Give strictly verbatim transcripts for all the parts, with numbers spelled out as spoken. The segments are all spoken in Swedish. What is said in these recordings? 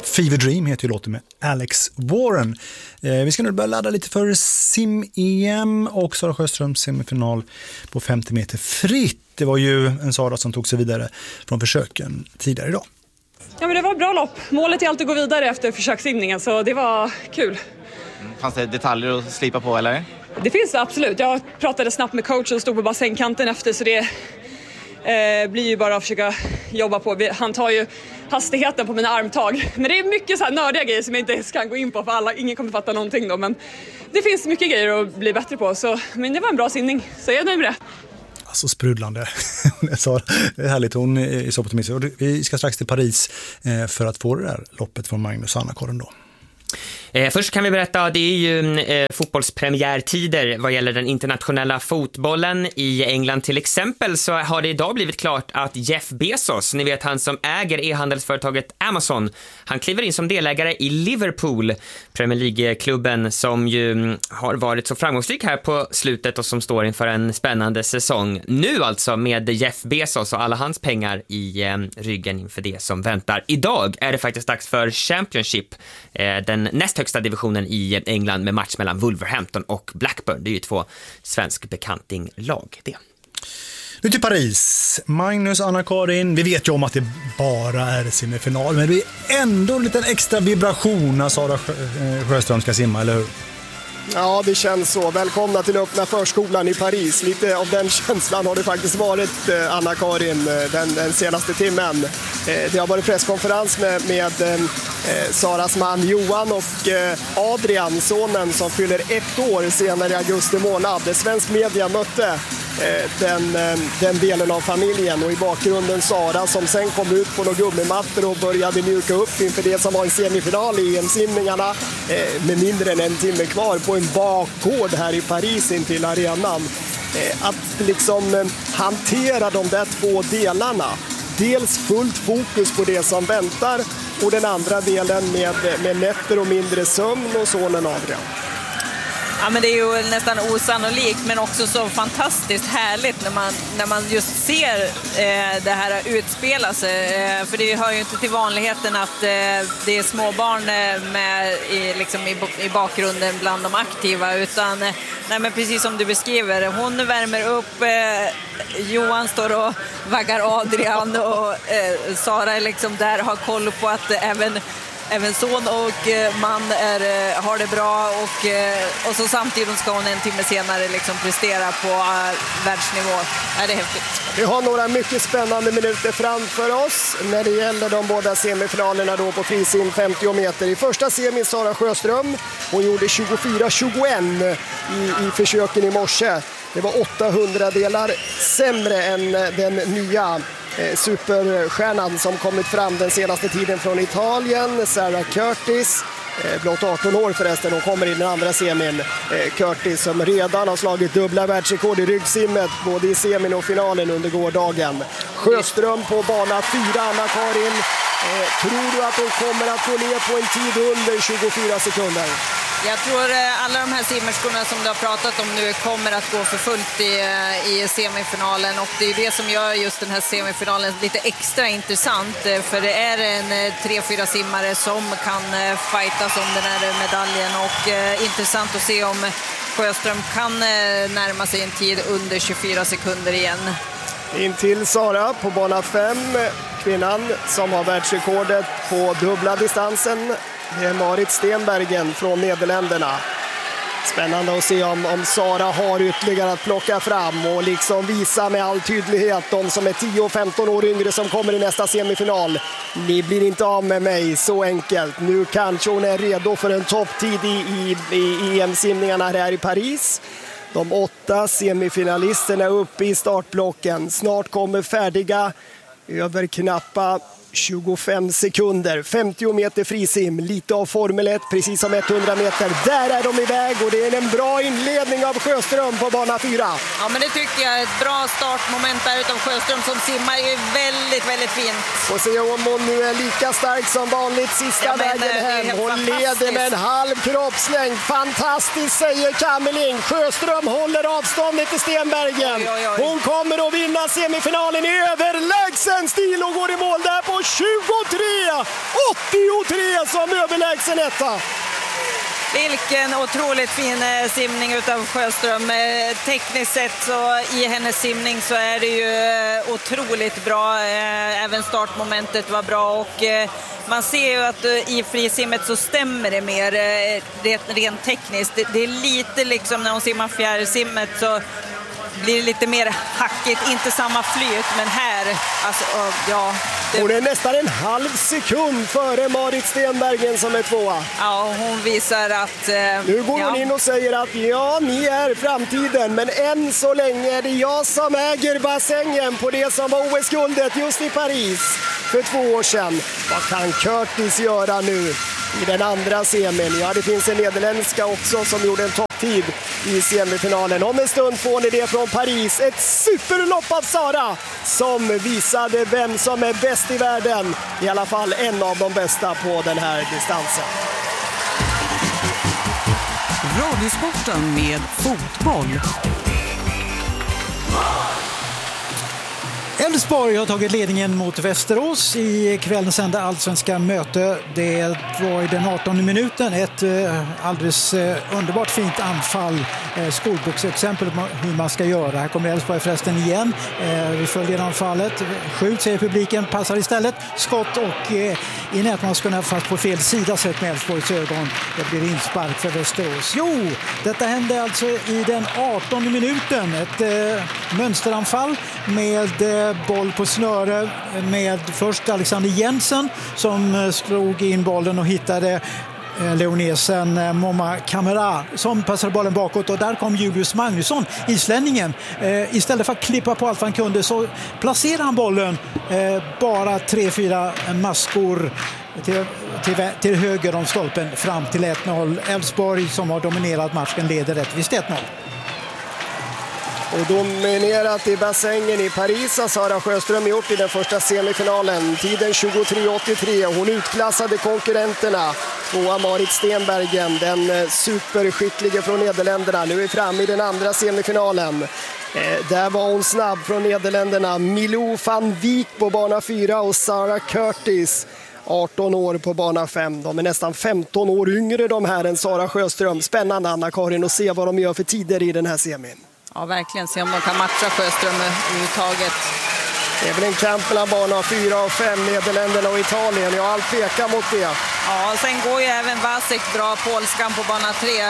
Fever Dream heter ju låten med Alex Warren. Eh, vi ska nu börja ladda lite för sim-E M och Sara Sjöströms semifinal på femtio meter fritt. Det var ju en Sara som tog sig vidare från försöken tidigare idag. Ja, men det var ett bra lopp. Målet är alltid att gå vidare efter försökssimningen, så det var kul. Fanns det detaljer att slipa på eller? Det finns det absolut. Jag pratade snabbt med coachen och stod på bassängkanten efter, så det eh, blir ju bara att försöka jobba på. Han tar ju hastigheten på mina armtag. Men det är mycket så här nördiga grejer som jag inte kan gå in på, för alla, ingen kommer fatta någonting då. Men det finns mycket grejer att bli bättre på. Så, men det var en bra simning, så jag är nöjd med det. Alltså sprudlande. Det är härligt, hon är så optimistisk. Vi ska strax till Paris för att få det där loppet från Magnus Anna-Karin då. Eh, först kan vi berätta, det är ju eh, fotbollspremiärtider vad gäller den internationella fotbollen. I England till exempel så har det idag blivit klart att Jeff Bezos, ni vet han som äger e-handelsföretaget Amazon, han kliver in som delägare i Liverpool, Premier League-klubben som ju har varit så framgångsrik här på slutet och som står inför en spännande säsong. Nu alltså med Jeff Bezos och alla hans pengar i eh, ryggen inför det som väntar. Idag är det faktiskt dags för Championship, eh, den näst högsta divisionen i England med match mellan Wolverhampton och Blackburn. Det är ju två svensk bekantinglag det. Nu till Paris. Magnus Anna-Karin, vi vet ju om att det bara är semifinal, men det är ändå en liten extra vibration när Sara Sjöström ska simma, eller hur? Ja, det känns så. Välkomna till öppna förskolan i Paris. Lite av den känslan har det faktiskt varit, eh, Anna-Karin, den, den senaste timmen. Eh, det har varit presskonferens med, med eh, Saras man Johan och eh, Adrian, sonen som fyller ett år senare i augusti månad. Det svensk media mötte eh, den, eh, den delen av familjen, och i bakgrunden Sara som sen kom ut på några gummimattor och började mjuka upp inför det som var en semifinal i E M-simningarna eh, med mindre än en timme kvar på en bakgård här i Paris in till arenan. Eh, att liksom eh, hantera de där två delarna. Dels fullt fokus på det som väntar och den andra delen med, med nätter och mindre sömn och sonen Adrian. Ja, men det är ju nästan osannolikt, men också så fantastiskt härligt när man, när man just ser eh, det här utspela sig. Eh, för det hör ju inte till vanligheten att eh, det är småbarn eh, med i, liksom i, i bakgrunden bland de aktiva, utan eh, nej, men precis som du beskriver, hon värmer upp, eh, Johan står och vaggar Adrian och eh, Sara är liksom där, har koll på att eh, även Även son och man är, har det bra, och, och så samtidigt ska hon en timme senare liksom prestera på uh, världsnivå. Ja, det är häftigt. Vi har några mycket spännande minuter framför oss när det gäller de båda semifinalerna då på frisim femtio meter. I första semin Sara Sjöström, hon gjorde tjugofyra tjugoett i, i försöken i morse. Det var åttahundra delar sämre än den nya eh, superstjärnan som kommit fram den senaste tiden från Italien, Sarah Curtis. Eh, blott arton år förresten, hon kommer i den andra semin. Eh, Curtis som redan har slagit dubbla världsrekord i ryggsimmet både i semin och finalen under gårdagen. Sjöström på bana fyra, Anna-Karin. Eh, tror du att hon kommer att gå ner på en tid under tjugofyra sekunder? Jag tror alla de här simmerskorna som du har pratat om nu kommer att gå för fullt i, i semifinalen, och det är det som gör just den här semifinalen lite extra intressant, för det är en tre fyra simmare som kan fightas om den här medaljen, och eh, intressant att se om Sjöström kan eh, närma sig en tid under tjugofyra sekunder igen. In till Sara på bana fem, kvinnan som har världsrekordet på dubbla distansen. Det är Marit Stenbergen från Nederländerna. Spännande att se om, om Sara har ytterligare att plocka fram och liksom visa med all tydlighet de som är tio och femton år yngre som kommer i nästa semifinal. Ni blir inte av med mig så enkelt. Nu kanske hon är redo för en topptid i, i, i E M-simningarna här i Paris. De åtta semifinalisterna uppe i startblocken. Snart kommer färdiga över knappa tjugofem sekunder. femtio meter frisim, lite av Formel ett, precis som hundra meter. Där är de iväg, och det är en bra inledning av Sjöström på bana fyra. Ja, men det tycker jag är ett bra startmoment där utav Sjöström som simmar är väldigt, väldigt fint. Och se om hon nu är lika stark som vanligt sista ja, vägen hem. Hon leder med en halv kroppslängd. Fantastiskt, säger Kammerling. Sjöström håller avståndet till Stenbergen. Oj, oj, oj. Hon kommer att vinna semifinalen i överlägsen stil och går i mål där på tjugotre åttiotre som överlägsen etta. Vilken otroligt fin eh, simning utav Sjöström. Eh, tekniskt sett så i hennes simning så är det ju eh, otroligt bra. Eh, även startmomentet var bra och eh, man ser ju att eh, i frisimmet så stämmer det mer eh, rent, rent tekniskt. Det, det är lite liksom när hon simmar fjärrsimmet så blir det lite mer hackigt, inte samma flyt, men här, alltså, ja. Det... Hon är nästan en halv sekund före Marit Stenbergen som är tvåa. Ja, hon visar att... Eh, nu går hon ja. in och säger att ja, ni är framtiden, men än så länge är det jag som äger bassängen på det som var O S-guldet just i Paris för två år sedan. Vad kan Curtis göra nu i den andra semin? Ja, det finns en nederländska också som gjorde en topptid i semifinalen. Om en stund får ni det från Paris. Ett superlopp av Sara som visade vem som är bäst i världen. I alla fall en av de bästa på den här distansen. Radiosporten med fotboll. Elfsborg har tagit ledningen mot Västerås i kvällens enda allsvenska möte. Det var i den artonde minuten ett eh, alldeles eh, underbart fint anfall. Eh, skolboksexempel på hur man ska göra. Här kommer Elfsborg förresten igen. Eh, vi följer anfallet. Skjut, säger publiken. Passar istället. Skott och eh, i nätmaskorna fast på fel sida sett med Elfsborgs ögon. Det blir inspark för Västerås. Jo, detta hände alltså i den artonde minuten. Ett eh, mönsteranfall med eh, boll på snöre med först Alexander Jensen som slog in bollen och hittade leonesen Momma Kamera som passade bollen bakåt och där kom Julius Magnusson, islänningen. Eh, istället för att klippa på allt han kunde så placerade han bollen eh, bara tre fyra maskor till, till, till höger om stolpen fram till ett noll. Elfsborg som har dominerat matchen leder rättvist ett noll. Och dominerat i bassängen i Paris har Sara Sjöström gjort i den första semifinalen. Tiden tjugotre åttiotre. Hon utklassade konkurrenterna. Tvåa Marit Stenbergen, den superskicklige från Nederländerna. Nu är framme i den andra semifinalen. Eh, där var hon snabb från Nederländerna. Milou van Wijk på bana fyra och Sarah Curtis arton år på bana fem. De är nästan femton år yngre de här än Sara Sjöström. Spännande, Anna-Karin, att se vad de gör för tider i den här semin. Ja, verkligen. Se om de kan matcha Sjöström överhuvudtaget. Det är väl en kamp mellan bana fyra och fem, Nederländerna och Italien. Jag har allt pekar mot det. Ja, sen går ju även Vasek bra polskan på bana tre.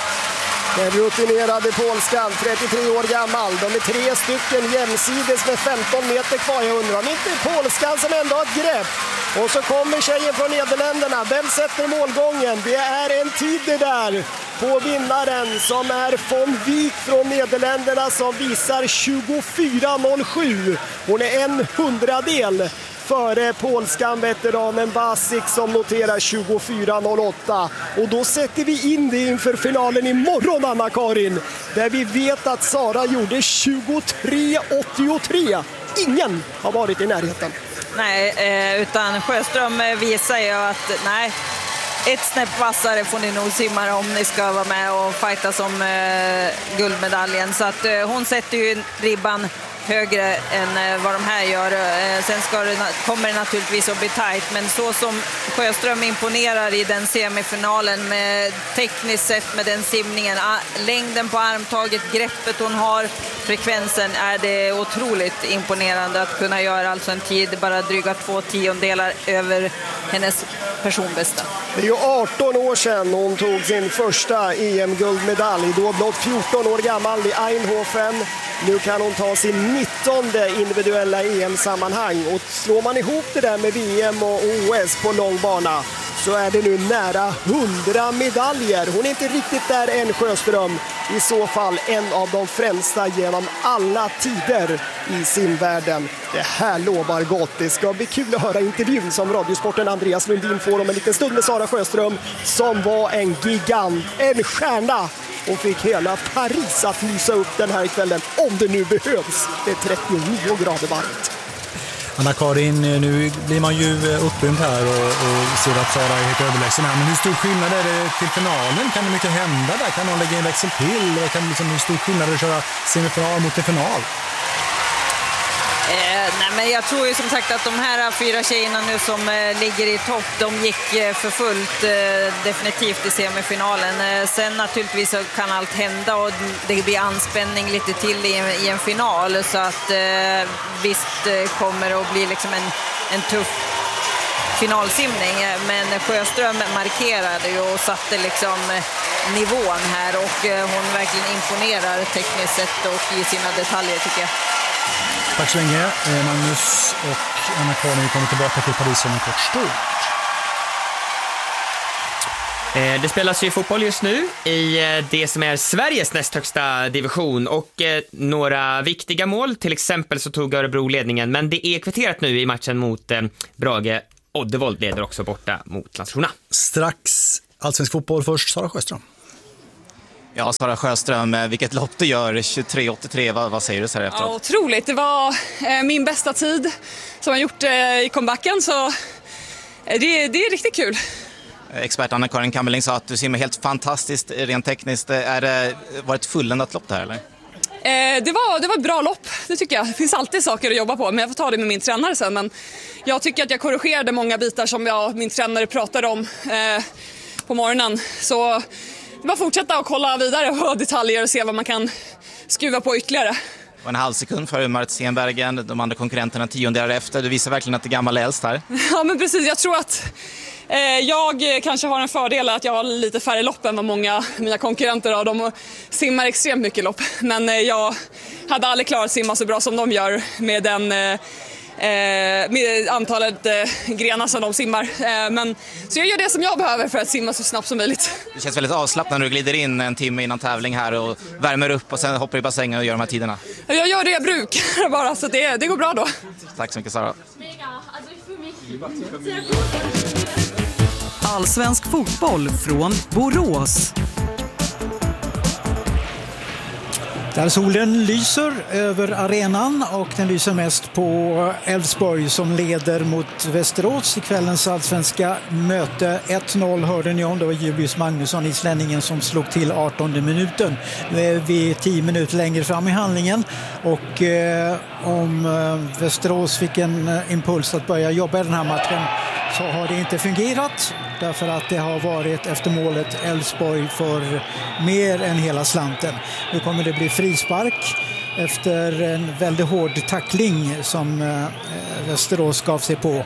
Den rutinerade polskan, trettiotre år gammal. De är tre stycken jämsides med femton meter kvar. Jag undrar om inte polskan som ändå har ett grepp. Och så kommer tjejen från Nederländerna. Vem sätter målgången? Det är en tid det där på vinnaren som är von Wijk från Nederländerna som visar tjugofyra noll sju. Hon är en hundradel före polskan veteranen Vasek som noterar tjugofyra noll åtta. Och då sätter vi in det inför finalen imorgon, Anna-Karin, där vi vet att Sara gjorde tjugotre åttiotre. Ingen har varit i närheten. Nej, eh, utan Sjöström visar ju att nej, ett snäpp vassare får ni nog simma om ni ska vara med och fighta som eh, guldmedaljen. Så att eh, hon sätter ju ribban högre än eh, vad de här gör. Eh, sen ska det, kommer det naturligtvis att bli tajt, men så som Sjöström imponerar i den semifinalen med tekniskt sett med den simningen, ah, längden på armtaget, greppet hon har, frekvensen, är det otroligt imponerande att kunna göra alltså en tid bara dryga två tiondelar över hennes personbästa. Det är ju arton år sedan hon tog sin första E M-guldmedalj. Då blott fjorton år gammal i Eindhoven. Nu kan hon ta sin nittonde individuella E M-sammanhang. Och slår man ihop det där med V M och O S på långbana så är det nu nära hundra medaljer. Hon är inte riktigt där än, Sjöström. I så fall en av de främsta genom alla tider i simvärlden. Det här lovar gott. Det ska bli kul att höra intervjun som Radiosporten Andreas Lundin får om en liten stund med Sara Sjöström som var en gigant, en stjärna och fick hela Paris att lysa upp den här kvällen om det nu behövs. Det är trettionio grader varmt. Anna-Karin, nu blir man ju upprymd här och, och ser att Sara är helt överlägsen här. Men hur stor skillnad är det till finalen? Kan det mycket hända där? Kan någon lägga en växel till? Kan det liksom, hur stor skillnad är det att köra semifinal mot en final? Eh, nej, men jag tror ju som sagt att de här fyra tjejerna nu som eh, ligger i topp, de gick eh, för fullt eh, definitivt i semifinalen. Eh, sen naturligtvis så kan allt hända och det blir anspänning lite till i en, i en final, så att eh, visst eh, kommer att bli liksom en, en tuff finalsimning, men Sjöström markerade ju och satte liksom nivån här och hon verkligen imponerar tekniskt sett och i sina detaljer tycker jag. Tack så länge Magnus och Anna-Karin. Vi kommer tillbaka till Paris om en kort stund. Det spelas ju fotboll just nu i det som är Sveriges näst högsta division och några viktiga mål, till exempel så tog Örebro ledningen, men det är kvitterat nu i matchen mot Brage. Oddevold leder också borta mot Landskrona. Strax allsvensk fotboll, först Sara Sjöström. Ja, Sara Sjöström, vilket lopp du gör, tjugotre åttiotre, vad, vad säger du så här efteråt? Ja, otroligt, det var eh, min bästa tid som jag gjort eh, i comebacken, så eh, det, det är riktigt kul. Expert Anna-Karin Kammerling sa att du simmar helt fantastiskt rent tekniskt. Är det, var det ett fulländat lopp det här eller? Eh, det, var, det var ett bra lopp, det tycker jag. Det finns alltid saker att jobba på, men jag får ta det med min tränare sen. Men jag tycker att jag korrigerade många bitar som jag, min tränare pratade om eh, på morgonen. Så det var fortsätta att kolla vidare på detaljer och se vad man kan skruva på ytterligare. Det var en halv sekund för Marit Stenbergen, de andra konkurrenterna tiondelar efter. Du visar verkligen att det är gammal äldst här. Ja, men precis. Jag tror att eh, jag kanske har en fördel att jag har lite färre lopp än vad många mina konkurrenter har. De simmar extremt mycket lopp. Men eh, jag hade aldrig klarat att simma så bra som de gör med den... Eh, med antalet eh, grenar som de simmar. Eh, men, så jag gör det som jag behöver för att simma så snabbt som möjligt. Det känns väldigt avslappnat när du glider in en timme innan tävling här och värmer upp och sen hoppar i bassängen och gör de här tiderna. Jag gör det jag brukar bara, så det, det går bra då. Tack så mycket Sara. Allsvensk fotboll från Borås. Där solen lyser över arenan och den lyser mest på Elfsborg som leder mot Västerås i kvällens allsvenska möte. ett noll hörde ni om, det var Julius Magnusson, islänningen, som slog till artonde minuten. Nu är vi tio minuter längre fram i handlingen och eh, om eh, Västerås fick en eh, impuls att börja jobba i den här matchen så har det inte fungerat, därför att det har varit efter målet Elfsborg för mer än hela slanten. Nu kommer det bli frispark efter en väldigt hård tackling som eh, Västerås gav sig på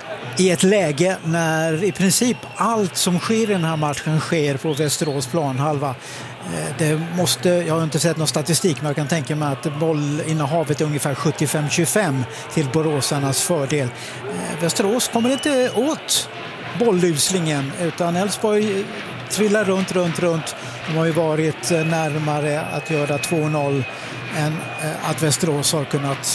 i ett läge när i princip allt som sker i den här matchen sker på Västerås planhalva. Det måste, jag har inte sett någon statistik, men jag kan tänka mig att bollinnehavet är ungefär sjuttiofem tjugofem till boråsarnas fördel. Västerås kommer inte åt bolluslingen, utan Elfsborg trillar runt, runt, runt. De har ju varit närmare att göra två noll än att Västerås har kunnat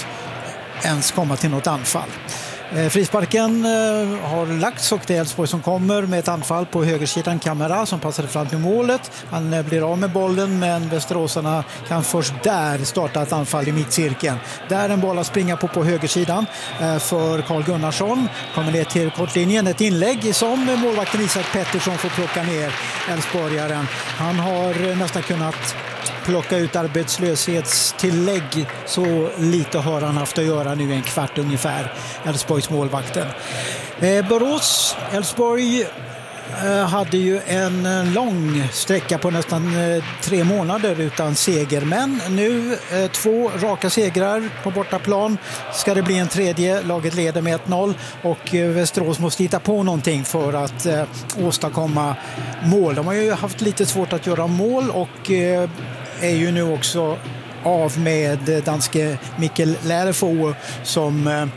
ens komma till något anfall. Frisparken har lagts och det är Elfsborg som kommer med ett anfall på högersidan. Kamera som passade fram till målet. Han blir av med bollen, men västeråsarna kan först där starta ett anfall i mittcirkeln. Där en boll att springa på på högersidan för Carl Gunnarsson. Kommer ner till kortlinjen, ett inlägg som målvakten Isak Pettersson får plocka ner Elfsborgaren. Han har nästan kunnat plocka ut arbetslöshetstillägg, så lite har han haft att göra nu, en kvart ungefär, Elfsborgs målvakten. Eh, Borås, Elfsborg eh, hade ju en lång sträcka på nästan eh, tre månader utan seger, men nu eh, två raka segrar på bortaplan. Ska det bli en tredje? Laget leder med ett noll och eh, Västerås måste hitta på någonting för att eh, åstadkomma mål. De har ju haft lite svårt att göra mål och eh, är ju nu också av med danske Mikkel Lärefo som eh,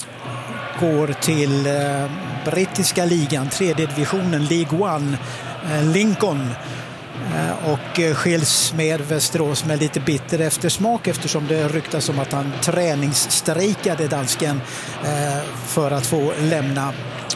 går till eh, brittiska ligan, tredje divisionen, League One, eh, Lincoln. Eh, och eh, skiljs med Västerås med lite bitter eftersmak, eftersom det ryktas om att han träningsstrejkade dansken eh, för att få lämna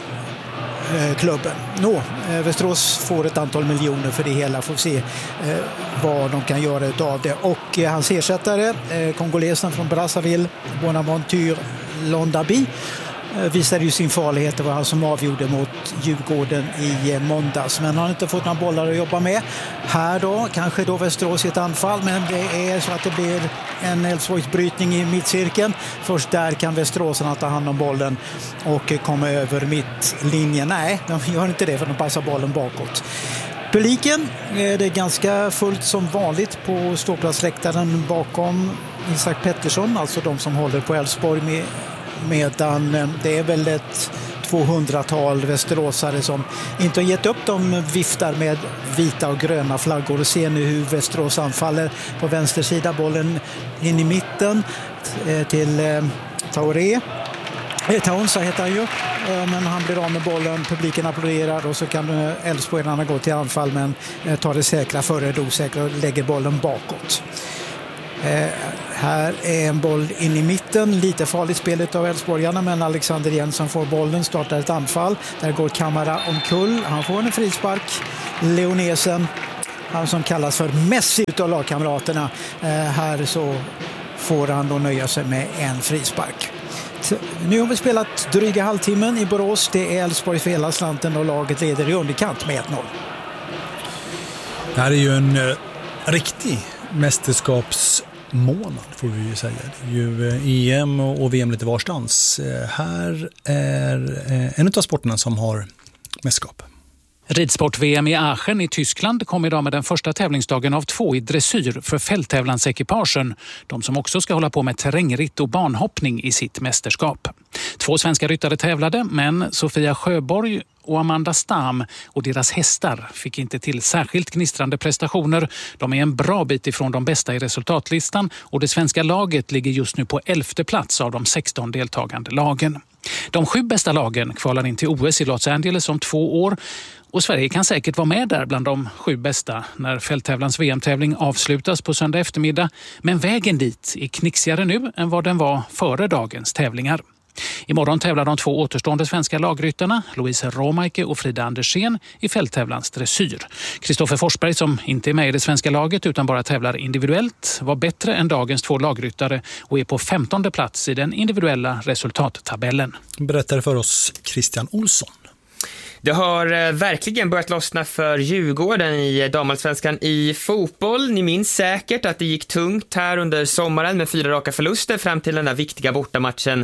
klubben. Nå, Västerås får ett antal miljoner för det hela, får se eh, vad de kan göra utav det. Och eh, hans ersättare, eh, kongolesen från Brazzaville, Bonaventure Londabi, visade ju sin farlighet. Det var han som avgjorde mot Djurgården i måndags. Men han har inte fått några bollar att jobba med. Här då, kanske då Västerås i ett anfall. Men det är så att det blir en Elfsborgsbrytning i mittcirkeln. Först där kan Västeråsarna ta hand om bollen och komma över mittlinjen. Nej, de gör inte det för de passar bollen bakåt. Publiken är det ganska fullt som vanligt på ståplatsläktaren bakom Isak Pettersson, alltså de som håller på Elfsborg, med, medan det är väl ett tvåhundratal västeråsare som inte har gett upp. De viftar med vita och gröna flaggor och ser nu hur Västerås anfaller på vänster sida. Bollen in i mitten till Tauré. Taunsa heter han ju, men han blir av med bollen, publiken applåderar och så kan Elfsborgarna gå till anfall, men tar det säkra före det osäkra och lägger bollen bakåt. Eh, här är en boll in i mitten, lite farligt spelet av Elfsborgarna, men Alexander Jensson får bollen, startar ett anfall. Där går Kamara omkull, han får en frispark. Leonesen, han som kallas för Messi utav lagkamraterna, eh, här så får han då nöja sig med en frispark. Nu har vi spelat dryga halvtimmen i Borås. Det är Elfsborg för hela slanten och laget leder i underkant med ett noll. Det här är ju en uh, riktig mästerskapsmånad, får vi ju säga. Det är ju uh, E M och, och V M lite varstans. Uh, här är uh, en av sporterna som har mästerskap. Ridsport-V M i Aachen i Tyskland kom idag med den första tävlingsdagen av två i dressyr för fälttävlansekipagen. De som också ska hålla på med terrängritt och banhoppning i sitt mästerskap. Två svenska ryttare tävlade, men Sofia Sjöborg och Amanda Stam och deras hästar fick inte till särskilt gnistrande prestationer. De är en bra bit ifrån de bästa i resultatlistan och det svenska laget ligger just nu på elfte plats av de sexton deltagande lagen. De sju bästa lagen kvalar in till O S i Los Angeles om två år. Och Sverige kan säkert vara med där bland de sju bästa när fälttävlans V M-tävling avslutas på söndag eftermiddag. Men vägen dit är knixigare nu än vad den var före dagens tävlingar. Imorgon tävlar de två återstående svenska lagryttarna, Louise Romaike och Frida Andersén, i fälttävlans dressyr. Kristoffer Forsberg, som inte är med i det svenska laget utan bara tävlar individuellt, var bättre än dagens två lagryttare och är på femtonde plats i den individuella resultattabellen. Berättar för oss Christian Olsson. Det har verkligen börjat lossna för Djurgården i damallsvenskan i fotboll. Ni minns säkert att det gick tungt här under sommaren med fyra raka förluster fram till den där viktiga bortamatchen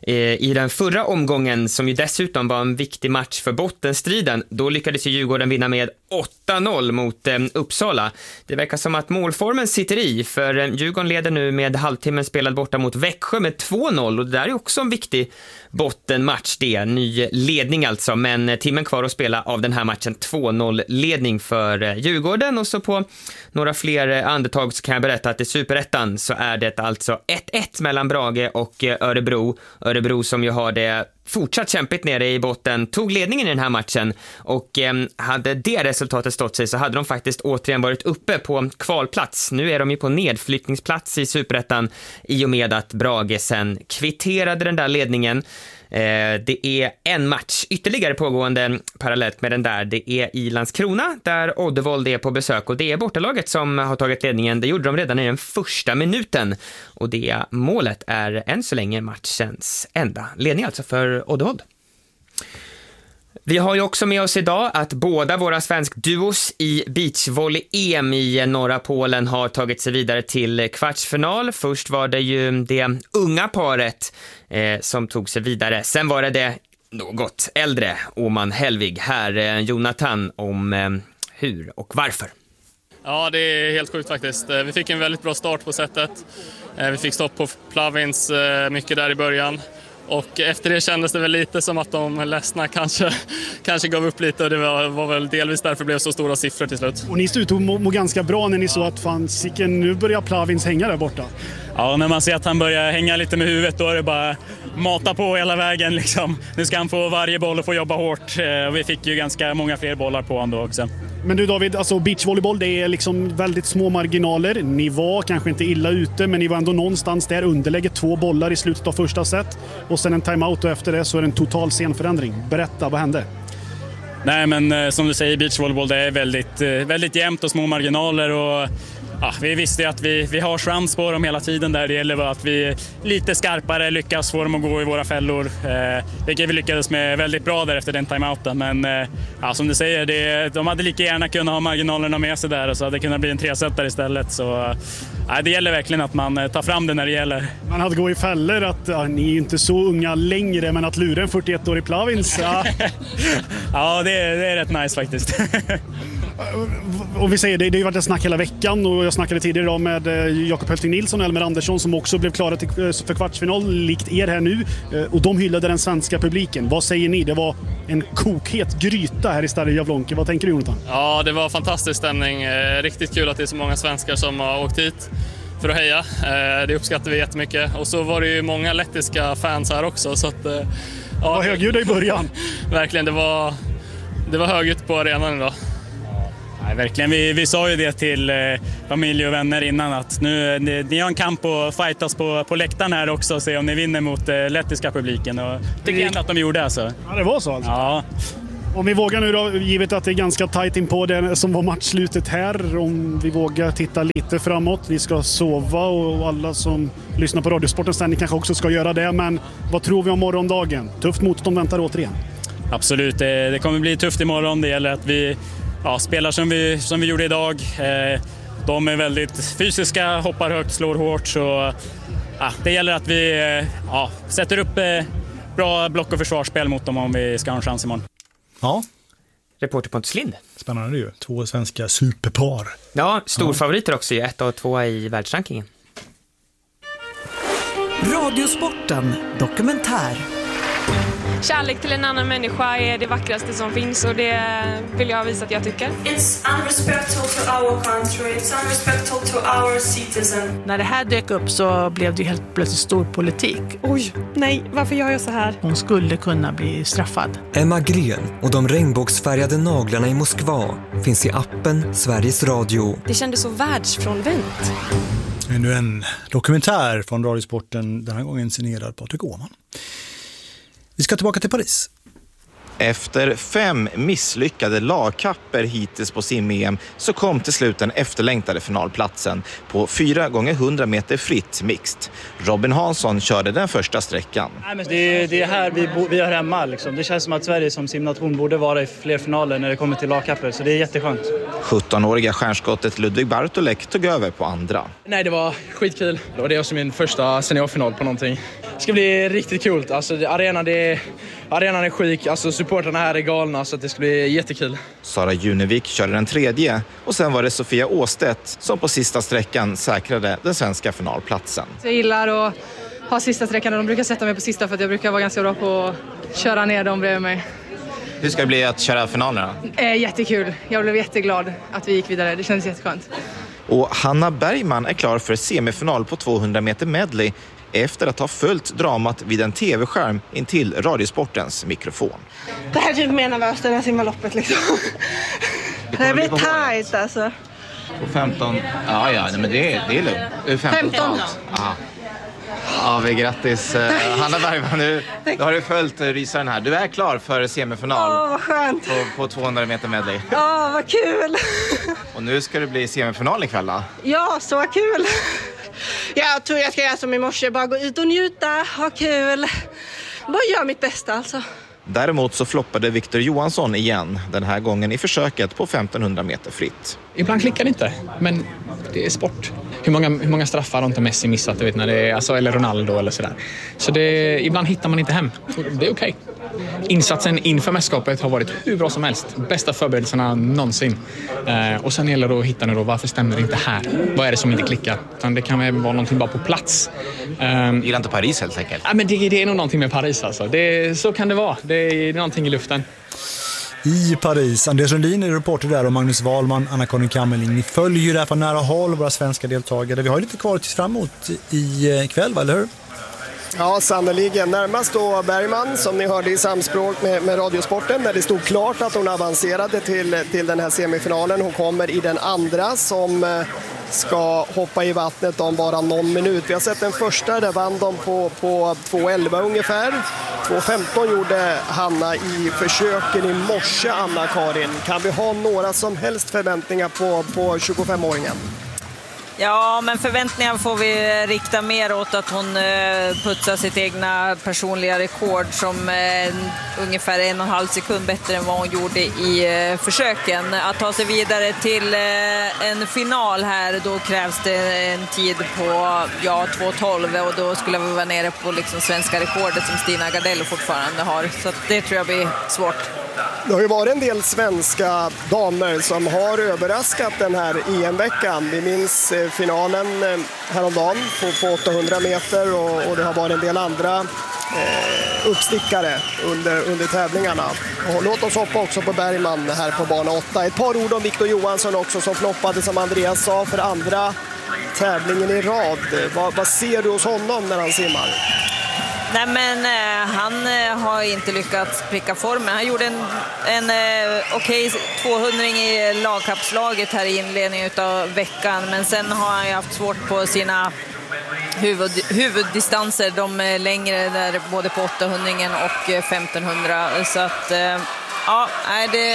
i den förra omgången, som ju dessutom var en viktig match för bottenstriden. Då lyckades ju Djurgården vinna med åtta noll mot Uppsala. Det verkar som att målformen sitter i, för Djurgården leder nu med halvtimmen spelad borta mot Växjö med två noll, och det där är också en viktig bottenmatch. Det är ny ledning alltså, men timmen kvar att spela av den här matchen. Två noll ledning för Djurgården, och så på några fler andetag så kan jag berätta att i Superettan så är det alltså ett ett mellan Brage och Örebro. Örebro som ju har det fortsatt kämpigt nere i botten tog ledningen i den här matchen, och eh, hade det resultatet stått sig så hade de faktiskt återigen varit uppe på kvalplats. Nu är de ju på nedflyttningsplats i Superettan i och med att Brage sen kvitterade den där ledningen. Eh, det är en match ytterligare pågående parallellt med den där. Det är i Landskrona där Oddevold är på besök, och det är bortalaget som har tagit ledningen. Det gjorde de redan i den första minuten, och det målet är än så länge matchens enda ledning alltså för Oddevold. Vi har ju också med oss idag att båda våra svenskduos i beachvolley-E M i norra Polen har tagit sig vidare till kvartsfinal. Först var det ju det unga paret eh, som tog sig vidare. Sen var det det något äldre Åman Helvig. Här eh, Jonathan om eh, hur och varför. Ja, det är helt sjukt faktiskt. Vi fick en väldigt bra start på sättet. Vi fick stopp på Plavins mycket där i början. Och efter det kändes det väl lite som att de ledsna kanske, kanske gav upp lite, och det var, var väl delvis därför det blev så stora siffror till slut. Och ni stod ut och må, må ganska bra när ni såg att fan, sicken, nu börjar Plavins hänga där borta. Ja, när man ser att han börjar hänga lite med huvudet, då är det bara mata på hela vägen liksom. Nu ska han få varje boll och få jobba hårt, och vi fick ju ganska många fler bollar på honom då också. Men du David, alltså beachvolleyboll, det är liksom väldigt små marginaler. Ni var kanske inte illa ute, men ni var ändå någonstans där, underlägget två bollar i slutet av första set och sen en timeout, och efter det så är det en total scenförändring. Berätta, vad hände? Nej, men som du säger, beachvolleyboll, det är väldigt, väldigt jämnt och små marginaler, och ja, vi visste ju att vi, vi har chans på dem hela tiden där. Det gäller bara att vi lite skarpare lyckas få dem att gå i våra fällor. Eh, vilket vi lyckades med väldigt bra där efter den timeouten. Men eh, ja, som du säger, det, de hade lika gärna kunnat ha marginalerna med sig där och så hade det kunnat bli en tresättare istället. Så ja, det gäller verkligen att man tar fram det när det gäller. Man hade gå i fällor att ja, ni är inte så unga längre, men att lura en fyrtioett-årig Plavins. Ja, ja det, det är rätt nice faktiskt. Och vi säger det, det har ju varit ett snack hela veckan och jag snackade tidigare idag med Jakob Hölting Nilsson och Elmer Andersson som också blev klara till, för kvartsfinal likt er här nu, och de hyllade den svenska publiken. Vad säger ni? Det var en kokhet gryta här i Stade Javlonke. Vad tänker du, Jonathan? Ja, det var fantastisk stämning. Riktigt kul att det är så många svenskar som har åkt hit för att heja. Det uppskattar vi jättemycket. Och så var det ju många lettiska fans här också. Så att, ja, det var högljuda i början. Verkligen, det var, det var högljutt på arenan idag. Nej, verkligen. Vi, vi sa ju det till eh, familj och vänner innan att nu, ni, ni har en kamp och fightas på, på läktaren här också och se om ni vinner mot eh, lettiska publiken. Och tycker ändå att de gjorde alltså. Ja, det var så alltså. Ja. Om vi vågar nu då, givet att det är ganska tajt in på det som var matchslutet här, om vi vågar titta lite framåt. Vi ska sova och alla som lyssnar på Radiosporten sen kanske också ska göra det. Men vad tror vi om morgondagen? Tufft motstånd väntar återigen. Absolut, det, det kommer bli tufft imorgon. Det gäller att vi ja, spelar som vi, som vi gjorde idag. Eh, de är väldigt fysiska, hoppar högt, slår hårt. Så ja, det gäller att vi eh, ja, sätter upp eh, bra block- och försvarsspel mot dem om vi ska ha en chans imorgon. Ja. Reporter Pontus Lind. Spännande ju. Två svenska superpar. Ja, storfavoriter också. Ett och två i världsrankingen. Radiosporten dokumentär. Kärlek till en annan människa är det vackraste som finns och det vill jag visa att jag tycker. It's unrespectful to our country, it's unrespectful to our citizen. När det här dök upp så blev det helt plötsligt stor politik. Oj, nej, varför gör jag så här? Hon skulle kunna bli straffad. Emma Gren och de regnbågsfärgade naglarna i Moskva finns i appen Sveriges Radio. Det kändes så världsfrånvänt. Ännu en dokumentär från Radiosporten, den här gången signerad Patrik Åhman. Vi ska tillbaka till Paris. Efter fem misslyckade lagkapper hittills på sim-E M så kom till slut den efterlängtade finalplatsen på fyra gånger hundra meter fritt mixed. Robin Hansson körde den första sträckan. Nej, men det, är, det är här vi, bo, vi är hemma. Liksom. Det känns som att Sverige som simnation borde vara i fler finaler när det kommer till lagkapper, så det är jätteskönt. sjuttonåriga stjärnskottet Ludvig Bartolek tog över på andra. Nej, det var skitkul. Det var det också min första seniorfinal på någonting. Det ska bli riktigt kul. Alltså, arenan, det är, arenan är sjuk, alltså supporterna här är galna, så det ska bli jättekul. Sara Junevik körde den tredje och sen var det Sofia Åstedt som på sista sträckan säkrade den svenska finalplatsen. Jag gillar att ha sista sträckan och de brukar sätta mig på sista för att jag brukar vara ganska bra på att köra ner dem bredvid mig. Hur ska det bli att köra finalerna? Eh, jättekul. Jag blev jätteglad att vi gick vidare. Det känns jätteskönt. Och Hanna Bergman är klar för semifinal på tvåhundra meter medley efter att ha följt dramat vid en tv-skärm intill Radiosportens mikrofon. Det här är typ mer nervöst än att simma loppet liksom. Det, det blir tajt alltså. På femton, ja ja, men det är, det är lugnt. femton. Ja. Ja, vi grattis uh, Hanna Bergman, nu då har du följt uh, rysaren här. Du är klar för semifinal. Åh, vad skönt. På, på tvåhundra meter medley. Ja, vad kul. Och nu ska det bli semifinal ikväll då? Ja, så kul. Jag tror jag ska göra som i morse, bara gå ut och njuta, ha kul. Bara göra mitt bästa alltså. Däremot så floppade Victor Johansson igen, den här gången i försöket på femtonhundra meter fritt. Ibland klickar det inte, men det är sport. Hur många, hur många straffar har inte Messi missat, du vet, när det är, alltså, eller Ronaldo eller sådär. Så det, ibland hittar man inte hem. Det är okej. Okay. Insatsen inför mästerskapet har varit hur bra som helst. Bästa förberedelserna någonsin. Eh, och sen gäller det att hitta nu då, varför stämmer det inte här? Vad är det som inte klickar? Utan det kan vara någonting bara på plats. Eh, Gillar inte Paris helt enkelt? Ja, men det, det är nog någonting med Paris alltså. Det, så kan det vara. Det är, det är någonting i luften. I Paris. Anders Sundin är reporter där och Magnus Wahlman, Anna-Karin Kammerling. Ni följer ju där på nära håll våra svenska deltagare. Vi har ju lite kvar tills framåt i kväll, eller hur? Ja, sannoliken. Närmast då Bergman, som ni hörde i samspråk med, med Radiosporten, där det stod klart att hon avancerade till, till den här semifinalen. Hon kommer i den andra som ska hoppa i vattnet om bara någon minut. Vi har sett den första, där vann de på, på två elva ungefär. två femton gjorde Hanna i försöken i morse, Anna-Karin. Kan vi ha några som helst förväntningar på, på tjugofemåringen? Ja, men förväntningar får vi rikta mer åt att hon putsar sitt egna personliga rekord som är ungefär en och en halv sekund bättre än vad hon gjorde i försöken. Att ta sig vidare till en final här, då krävs det en tid på ja, två tolv och då skulle vi vara nere på liksom svenska rekordet som Stina Gardell fortfarande har. Så det tror jag blir svårt. Det har ju varit en del svenska damer som har överraskat den här E M-veckan. Vi minns finalen häromdagen på, på åttahundra meter och, och det har varit en del andra eh, uppstickare under, under tävlingarna. Och låt oss hoppa också på Bergman här på bana åtta. Ett par ord om Victor Johansson också som floppade, som Andreas sa, för andra tävlingen i rad. Vad, vad ser du hos honom när han simmar? Nej, men eh, han eh, har inte lyckats pricka formen. Han gjorde en, en eh, okej okay, tvåhundring i lagkappslaget här i inledningen av veckan, men sen har han ju haft svårt på sina huvud, huvuddistanser, de är längre där, både på åttahundringen och femtonhundra. Så att eh, ja, det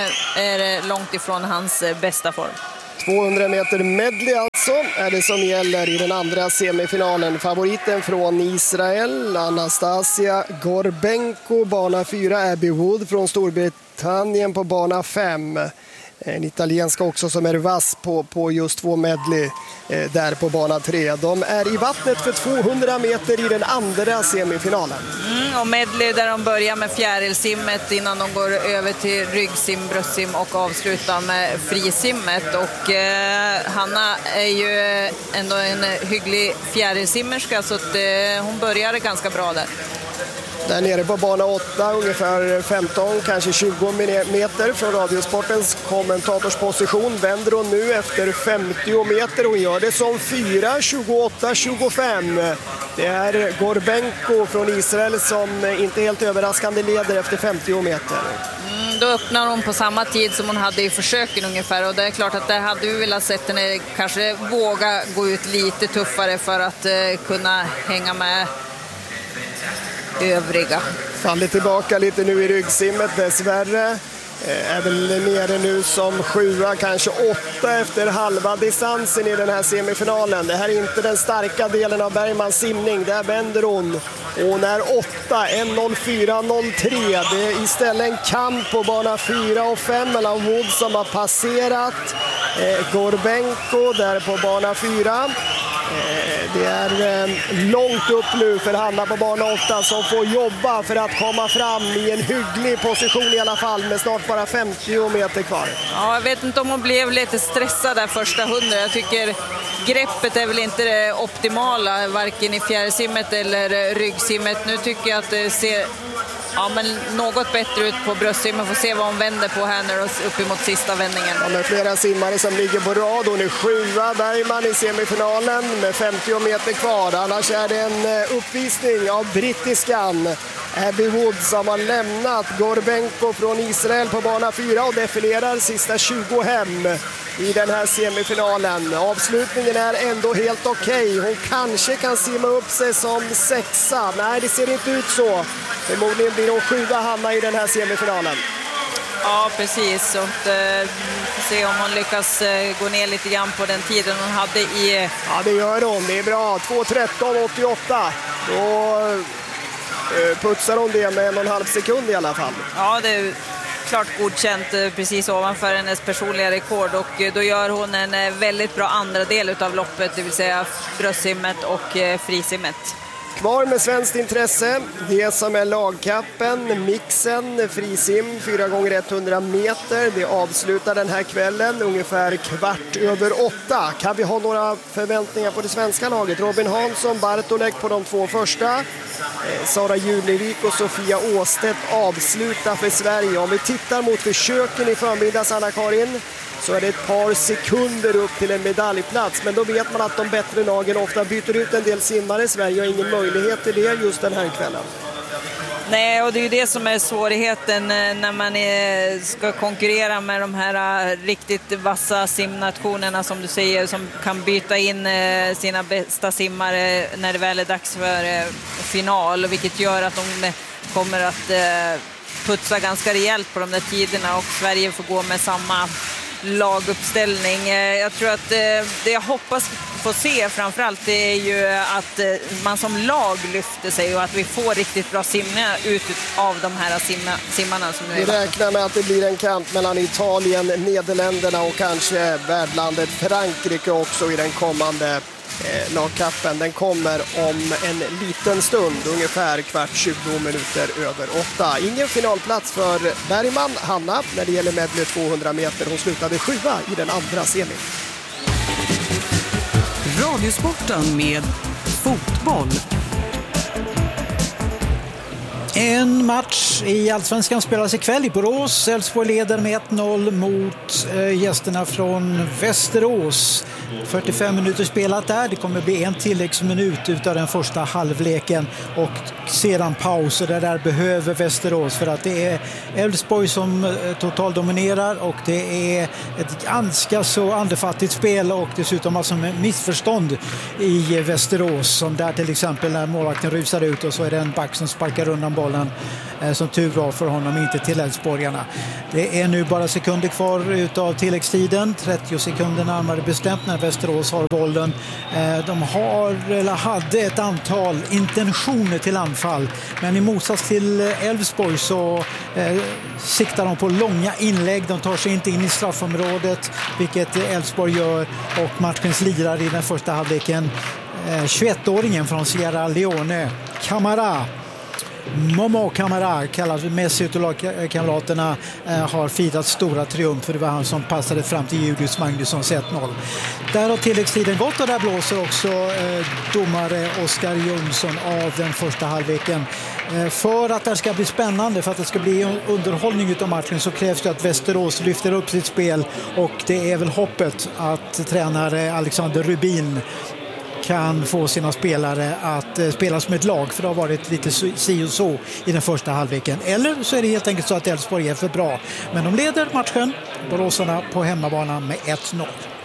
är långt ifrån hans bästa form. tvåhundra meter medley alltså är det som gäller i den andra semifinalen. Favoriten från Israel, Anastasia Gorbenko, bana fyra. Abby Wood från Storbritannien på bana fem. En italienska också som är vass på, på just två medley eh, där på bana tre. De är i vattnet för tvåhundra meter i den andra semifinalen. Mm, och medley där de börjar med fjärilsimmet innan de går över till ryggsim, bröstsim och avslutar med frisimmet. Och eh, Hanna är ju ändå en hygglig fjärilsimmerska, så att, eh, hon började ganska bra där. Där nere på bana åtta, ungefär femton, kanske tjugo meter från Radiosportens kommentatorsposition, vänder hon nu efter femtio meter och gör det som fyra tjugoåtta tjugofem. Det är Gorbenko från Israel som inte helt överraskande leder efter femtio meter. Mm, då öppnar hon på samma tid som hon hade i försöken ungefär, och det är klart att där hade vi velat sett henne kanske våga gå ut lite tuffare för att eh, kunna hänga med övriga. Faller tillbaka lite nu i ryggsimmet dessvärre. Är väl nere nu som sjua, kanske åtta efter halva distansen i den här semifinalen. Det här är inte den starka delen av Bergmans simning. Där vänder hon. Och hon är åtta, en noll fyra noll tre. Det är istället en kamp på bana fyra och fem mellan Wood som har passerat eh, Gorbenko där på bana fyra. Det är långt upp nu för Hanna på bana åtta som får jobba för att komma fram i en hygglig position i alla fall med snart bara femtio meter kvar. Ja, jag vet inte om hon blev lite stressad där första hundra. Jag tycker greppet är väl inte det optimala, varken i fjärrsimmet eller ryggsimmet. Nu tycker jag att det ser ja, men något bättre ut på bröstsimmen. Får se vad hon vänder på här när upp emot sista vändningen. Ja, med flera simmare som ligger på rad. Hon är sjua, Bergman i semifinalen med femtio meter kvar. Annars är det en uppvisning av brittiskan Abby Wood som har lämnat Gorbenko från Israel på bana fyra och defilerar sista tjugo hem i den här semifinalen. Avslutningen är ändå helt okej. Okay. Hon kanske kan simma upp sig som sexa. Nej, det ser inte ut så. Förmodligen blir hon sjua, Hanna, i den här semifinalen. Ja, precis. Och eh, får se om hon lyckas eh, gå ner lite grann på den tiden hon hade i... Ja, det gör hon. Det är bra. två tretton åttioåtta. Då eh, putsar hon det med en och en halv sekund i alla fall. Ja, det är klart godkänt eh, precis ovanför hennes personliga rekord. Och eh, då gör hon en eh, väldigt bra andra del av loppet, det vill säga bröstsimmet och eh, frisimmet. Kvar med svenskt intresse, det som är lagkappen, mixen, frisim, fyra gånger hundra meter. Det avslutar den här kvällen ungefär kvart över åtta. Kan vi ha några förväntningar på det svenska laget? Robin Hansson, Bartolek på de två första. Sara Julevik och Sofia Åstedt avslutar för Sverige. Om vi tittar mot försöken i förmiddags, Anna-Karin, så är det ett par sekunder upp till en medaljplats. Men då vet man att de bättre lagen ofta byter ut en del simmare. Sverige har ingen möjlighet till det just den här kvällen. Nej, och det är ju det som är svårigheten när man är, ska konkurrera med de här riktigt vassa simnationerna som du säger, som kan byta in sina bästa simmare när det väl är dags för final, vilket gör att de kommer att putsa ganska rejält på de där tiderna, och Sverige får gå med samma laguppställning. Jag tror att det jag hoppas få se framförallt det är ju att man som lag lyfter sig och att vi får riktigt bra simningar ut av de här simma, simmarna. Som vi räknar med att det blir en kamp mellan Italien, Nederländerna och kanske värdlandet Frankrike också i den kommande eh, lagkappen. Den kommer om en liten stund, ungefär kvart tjugo minuter över åtta. Ingen finalplats för Bergman, Hanna, när det gäller medley tvåhundra meter. Hon slutade sjua i den andra semin. Radiosporten med fotboll. En match i Allsvenskan spelas ikväll i Borås. Elfsborg leder med ett noll mot äh, gästerna från Västerås. fyrtiofem minuter spelat där. Det kommer bli en tilläggsminut utav den första halvleken och sedan paus. Och det där behöver Västerås för att det är Elfsborg som äh, totaldominerar och det är ett ganska så andefattigt spel och dessutom alltså med missförstånd i Västerås som där till exempel när målvakten rusar ut och så är det en back som sparkar undan bollen som tur var för honom, inte till Elfsborgarna. Det är nu bara sekunder kvar utav tilläggstiden, trettio sekunder närmare bestämt när Västerås har bollen. De har, eller hade ett antal intentioner till anfall, men i motsats till Elfsborg så eh, siktar de på långa inlägg. De tar sig inte in i straffområdet, vilket Elfsborg gör, och matchens lirare i den första halvleken, eh, tjugoettåringen från Sierra Leone, Camara. Momo Camara, kallas Messi och lagkamraterna, eh, har firat stora triumfer. Det var han som passade fram till Julius Magnussons ett noll. Där har tilläggstiden gått och där blåser också eh, domare Oskar Jonsson av den första halvleken. Eh, för att det ska bli spännande, för att det ska bli underhållning utav matchen, så krävs det att Västerås lyfter upp sitt spel, och det är väl hoppet att tränare Alexander Rubin kan få sina spelare att eh, spela som ett lag, för det har varit lite si och så i den första halvleken. Eller så är det helt enkelt så att Elfsborg är för bra. Men de leder matchen, boråsarna, på hemmabanan med ett noll.